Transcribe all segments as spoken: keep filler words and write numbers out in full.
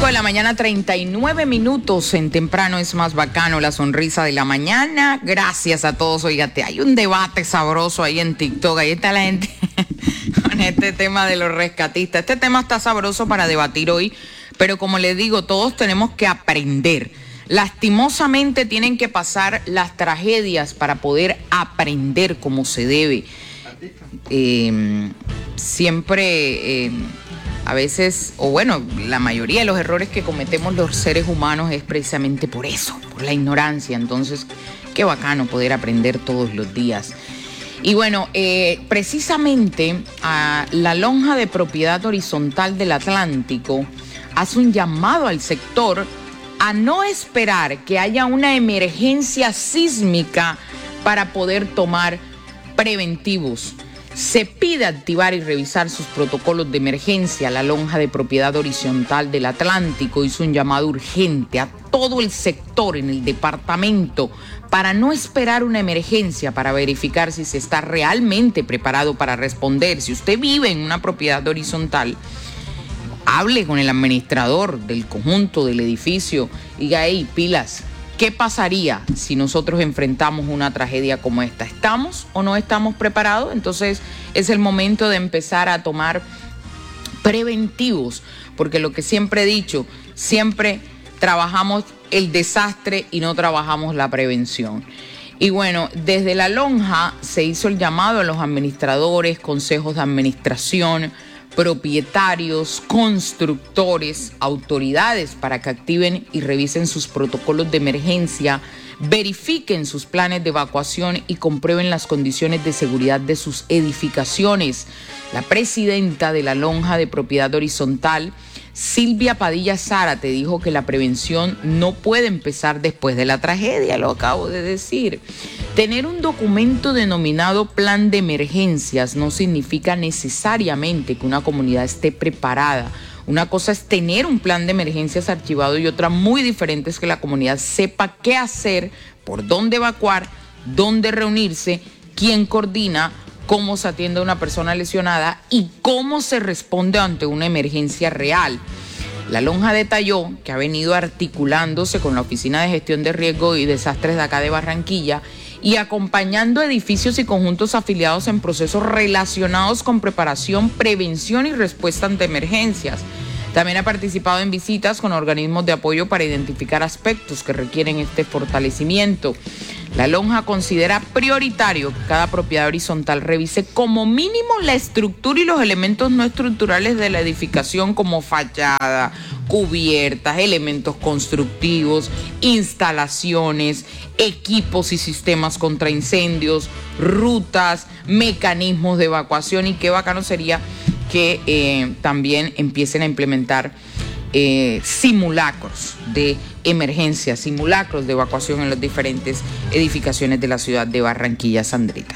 de la mañana, treinta y nueve minutos. En Temprano es más bacano, la sonrisa de la mañana. Gracias a todos. Oígate, hay un debate sabroso ahí en TikTok. Ahí está la gente con este tema de los rescatistas. Este tema está sabroso para debatir hoy, pero como les digo, todos tenemos que aprender. Lastimosamente tienen que pasar las tragedias para poder aprender como se debe. Eh, siempre... Eh, A veces, o bueno, la mayoría de los errores que cometemos los seres humanos es precisamente por eso, por la ignorancia. Entonces, qué bacano poder aprender todos los días. Y bueno, eh, precisamente a la lonja de propiedad horizontal del Atlántico hace un llamado al sector a no esperar que haya una emergencia sísmica para poder tomar preventivos. Se pide activar y revisar sus protocolos de emergencia. La lonja de propiedad horizontal del Atlántico hizo un llamado urgente a todo el sector en el departamento para no esperar una emergencia, para verificar si se está realmente preparado para responder. Si usted vive en una propiedad horizontal, hable con el administrador del conjunto del edificio y diga, hey, pilas, ¿qué pasaría si nosotros enfrentamos una tragedia como esta? ¿Estamos o no estamos preparados? Entonces es el momento de empezar a tomar preventivos, porque lo que siempre he dicho, siempre trabajamos el desastre y no trabajamos la prevención. Y bueno, desde la lonja se hizo el llamado a los administradores, consejos de administración, propietarios, constructores, autoridades para que activen y revisen sus protocolos de emergencia, verifiquen sus planes de evacuación y comprueben las condiciones de seguridad de sus edificaciones. La presidenta de la lonja de propiedad horizontal, Silvia Padilla Zárate, dijo que la prevención no puede empezar después de la tragedia, lo acabo de decir. Tener un documento denominado plan de emergencias no significa necesariamente que una comunidad esté preparada. Una cosa es tener un plan de emergencias archivado y otra muy diferente es que la comunidad sepa qué hacer, por dónde evacuar, dónde reunirse, quién coordina, cómo se atiende a una persona lesionada y cómo se responde ante una emergencia real. La lonja detalló que ha venido articulándose con la Oficina de Gestión de Riesgo y Desastres de acá de Barranquilla y acompañando edificios y conjuntos afiliados en procesos relacionados con preparación, prevención y respuesta ante emergencias. También ha participado en visitas con organismos de apoyo para identificar aspectos que requieren este fortalecimiento. La lonja considera prioritario que cada propiedad horizontal revise como mínimo la estructura y los elementos no estructurales de la edificación como fachada, cubiertas, elementos constructivos, instalaciones, equipos y sistemas contra incendios, rutas, mecanismos de evacuación y qué bacano sería que eh, también empiecen a implementar eh, simulacros de emergencia, simulacros de evacuación en las diferentes edificaciones de la ciudad de Barranquilla, Sandrita.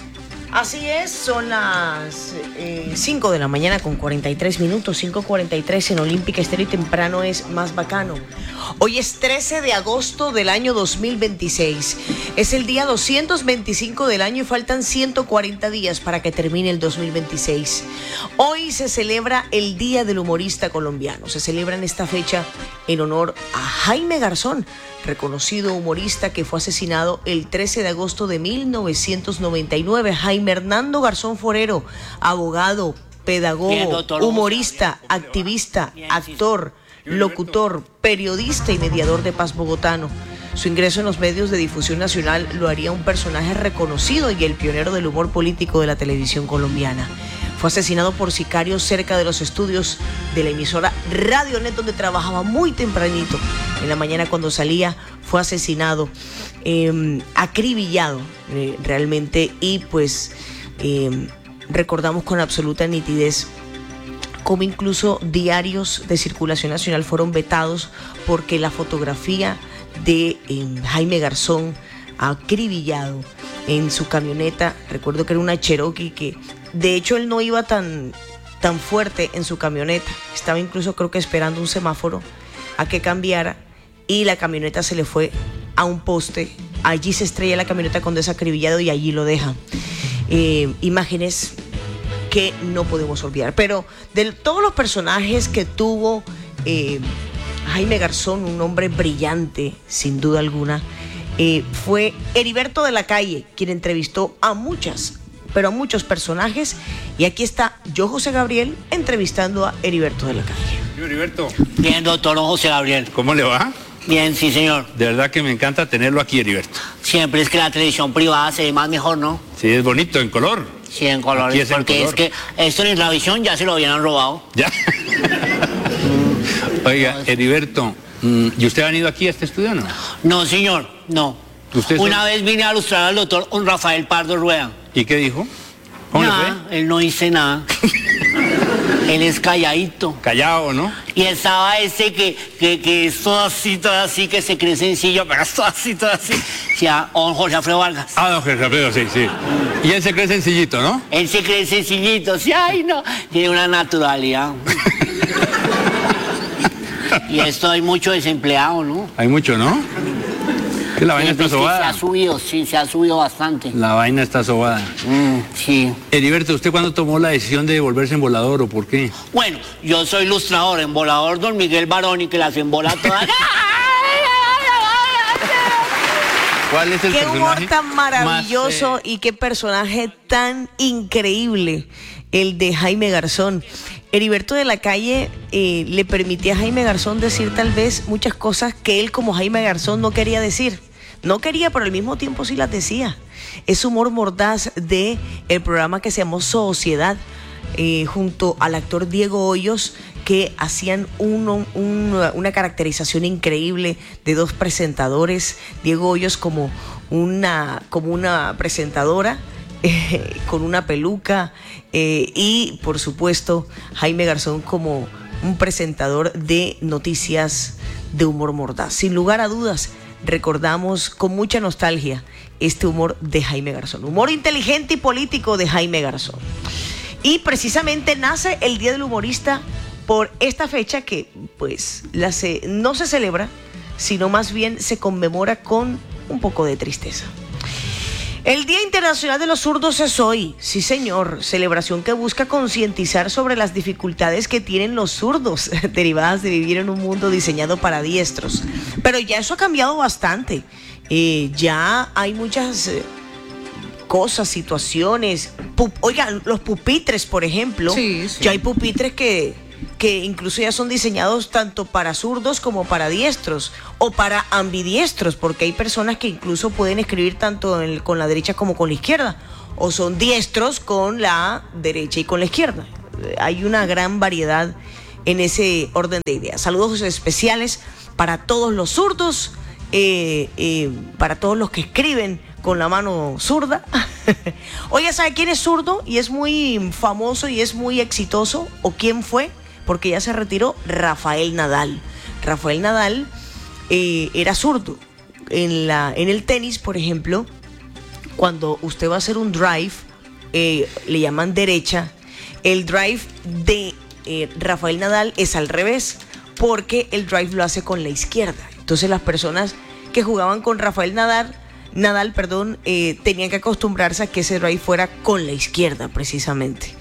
Así es, son las eh, cinco de la mañana con cuarenta y tres minutos, cinco cuarenta y tres en Olímpica Estéreo y Temprano es más bacano. Hoy es trece de agosto del año dos mil veintiséis. Es el día doscientos veinticinco del año y faltan ciento cuarenta días para que termine el dos mil veintiséis. Hoy se celebra el Día del Humorista Colombiano. Se celebra en esta fecha en honor a Jaime Garzón, reconocido humorista que fue asesinado el trece de agosto de mil novecientos noventa y nueve. Jaime Hernando Garzón Forero, abogado, pedagogo, humorista, activista, actor, locutor, periodista y mediador de paz bogotano. Su ingreso en los medios de difusión nacional lo haría un personaje reconocido y el pionero del humor político de la televisión colombiana. Fue asesinado por sicarios cerca de los estudios de la emisora Radio Net, donde trabajaba muy tempranito. En la mañana cuando salía fue asesinado, eh, acribillado eh, realmente, y pues eh, recordamos con absoluta nitidez cómo incluso diarios de circulación nacional fueron vetados porque la fotografía de eh, Jaime Garzón acribillado en su camioneta, recuerdo que era una Cherokee, que de hecho él no iba tan, tan fuerte en su camioneta, estaba incluso creo que esperando un semáforo a que cambiara y la camioneta se le fue a un poste, allí se estrella la camioneta con desacribillado y allí lo deja. Eh, imágenes que no podemos olvidar, pero de todos los personajes que tuvo eh, Jaime Garzón, un hombre brillante, sin duda alguna, eh, fue Heriberto de la Calle quien entrevistó a muchas, pero a muchos personajes. Y aquí está yo, José Gabriel, entrevistando a Heriberto de la Calle. Yo, Heriberto. Bien, doctor José Gabriel. ¿Cómo le va? Bien, sí, señor. De verdad que me encanta tenerlo aquí, Heriberto. Siempre es que la televisión privada se ve más mejor, ¿no? Sí, es bonito, en color. Sí, en color. Es porque color. Es que esto en la visión ya se lo habían robado. Ya. Oiga, Heriberto, ¿y usted ha venido aquí a este estudio o no? No, señor, no. ¿Usted Una son... vez vine a ilustrar al doctor Rafael Pardo Rueda. ¿Y qué dijo? ¿Cómo nada, le fue? Él no dice nada. Él es calladito. Callado, ¿no? Y estaba ese que, que, que es todo así, todo así, que se cree sencillo, pero es todo así, todo así. O sea, don Jorge Alfredo Vargas. Ah, don Jorge Alfredo, sí, sí. Y él se cree sencillito, ¿no? Él se cree sencillito, sí, ay, no. Tiene una naturalidad. Y esto hay mucho desempleado, ¿no? Hay mucho, ¿no? Que la sí, vaina está sobada. Se ha subido, sí, se ha subido bastante. La vaina está sobada. Mm, sí. Heriberto, ¿usted cuándo tomó la decisión de volverse embolador o por qué? Bueno, yo soy ilustrador, embolador don Miguel Baroni, que las embola todas. ¿Cuál es el qué personaje? Qué humor tan maravilloso más, eh... y qué personaje tan increíble el de Jaime Garzón. Heriberto de la Calle eh, le permitía a Jaime Garzón decir tal vez muchas cosas que él como Jaime Garzón no quería decir. No quería, pero al mismo tiempo sí las decía. Es humor mordaz de el programa que se llamó Sociedad, eh, junto al actor Diego Hoyos, que hacían uno, un, una caracterización increíble de dos presentadores. Diego Hoyos como una, como una presentadora, Eh, con una peluca eh, y por supuesto Jaime Garzón como un presentador de noticias de humor mordaz. Sin lugar a dudas, recordamos con mucha nostalgia este humor de Jaime Garzón, humor inteligente y político de Jaime Garzón. Y precisamente nace el Día del Humorista por esta fecha que pues la se, no se celebra, sino más bien se conmemora con un poco de tristeza. El Día Internacional de los Zurdos es hoy, sí señor, celebración que busca concientizar sobre las dificultades que tienen los zurdos derivadas de vivir en un mundo diseñado para diestros. Pero ya eso ha cambiado bastante, eh, ya hay muchas eh, cosas, situaciones, Pup- oigan, los pupitres por ejemplo, sí, sí. Ya hay pupitres que... que incluso ya son diseñados tanto para zurdos como para diestros o para ambidiestros, porque hay personas que incluso pueden escribir tanto en el, con la derecha como con la izquierda, o son diestros con la derecha y con la izquierda. Hay una gran variedad en ese orden de ideas. Saludos especiales para todos los zurdos, eh, eh, para todos los que escriben con la mano zurda. Oye, ¿sabe quién es zurdo y es muy famoso y es muy exitoso? ¿O quién fue? Porque ya se retiró. Rafael Nadal. Rafael Nadal eh, era zurdo. En, la, en el tenis, por ejemplo, cuando usted va a hacer un drive, eh, le llaman derecha. El drive de eh, Rafael Nadal es al revés, porque el drive lo hace con la izquierda. Entonces las personas que jugaban con Rafael Nadal, Nadal, perdón, eh, tenían que acostumbrarse a que ese drive fuera con la izquierda, precisamente.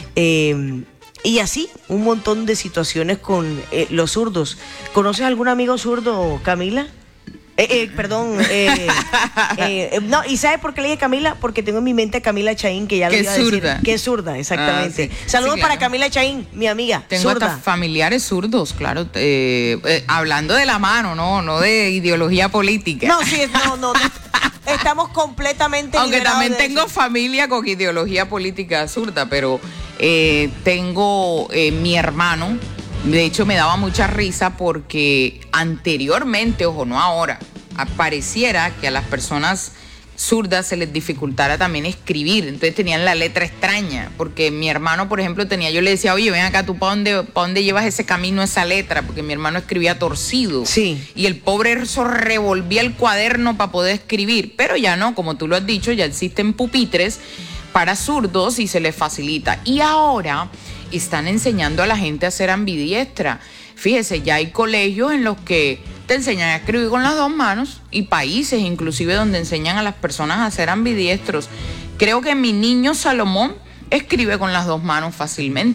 Eh, Y así, un montón de situaciones con eh, los zurdos. ¿Conoces algún amigo zurdo, Camila? Eh, eh, perdón. Eh, eh, no, ¿y sabe por qué le dije Camila? Porque tengo en mi mente a Camila Chaín, que ya lo iba a decir. Zurda. Que es zurda, exactamente. Ah, sí. Saludos sí, claro. para Camila Chaín, mi amiga. Tengo zurda. hasta familiares zurdos, claro. Eh, eh, hablando de la mano, no, no de ideología política. No, sí, no, no. no. Estamos completamente Aunque liberados también de tengo eso. familia con ideología política zurda, pero eh, tengo eh, mi hermano, de hecho me daba mucha risa porque anteriormente, ojo, no ahora, pareciera que a las personas zurdas se les dificultara también escribir, entonces tenían la letra extraña, porque mi hermano, por ejemplo, tenía, yo le decía, oye, ven acá, ¿tú para dónde, pa dónde llevas ese camino, esa letra? Porque mi hermano escribía torcido, sí. Y el pobre eso revolvía el cuaderno para poder escribir, pero ya no, como tú lo has dicho, ya existen pupitres para zurdos y se les facilita, y ahora están enseñando a la gente a ser ambidiestra. Fíjese, ya hay colegios en los que te enseñan a escribir con las dos manos y países inclusive donde enseñan a las personas a ser ambidiestros. Creo que mi niño Salomón escribe con las dos manos fácilmente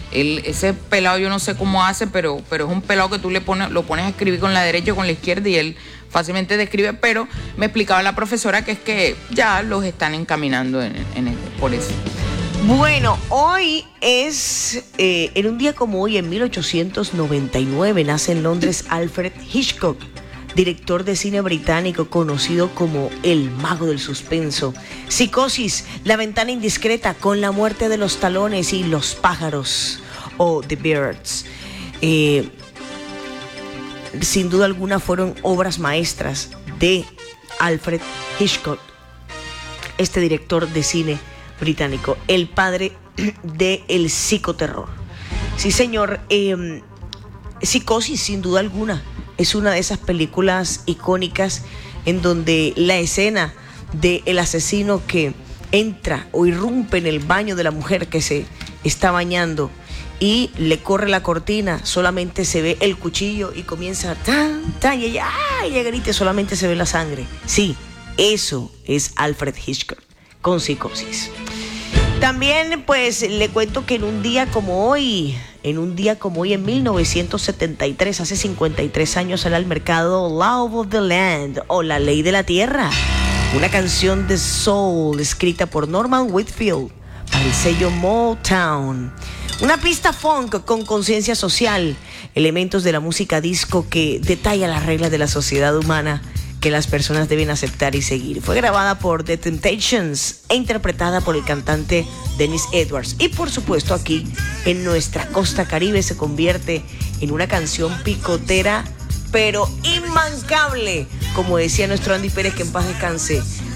Él, ese pelado yo no sé cómo hace, pero, pero es un pelado que tú le pones, lo pones a escribir con la derecha o con la izquierda y él fácilmente describe, pero me explicaba la profesora que es que ya los están encaminando en, en el, por eso. Bueno, hoy es, eh, en un día como hoy, en mil ochocientos noventa y nueve, nace en Londres Alfred Hitchcock, director de cine británico conocido como el mago del suspenso. Psicosis, La ventana indiscreta, Con la muerte de los talones y Los pájaros o The Birds. Eh, sin duda alguna fueron obras maestras de Alfred Hitchcock, este director de cine británico, el padre del psicoterror. Sí, señor. Eh, Psicosis, sin duda alguna, es una de esas películas icónicas en donde la escena del asesino que entra o irrumpe en el baño de la mujer que se está bañando y le corre la cortina, solamente se ve el cuchillo y comienza tan, tan, y ella, ¡ah! Y ella grita, solamente se ve la sangre. Sí, eso es Alfred Hitchcock con Psicosis. También, pues, le cuento que en un día como hoy, en un día como hoy, en mil novecientos setenta y tres, hace cincuenta y tres años, sale al mercado Law of the Land, o La Ley de la Tierra, una canción de soul escrita por Norman Whitfield para el sello Motown. Una pista funk con conciencia social, elementos de la música disco que detalla las reglas de la sociedad humana que las personas deben aceptar y seguir. Fue grabada por The Temptations e interpretada por el cantante Dennis Edwards. Y por supuesto aquí en nuestra costa caribe se convierte en una canción picotera pero inmancable, como decía nuestro Andy Pérez, que en paz descanse,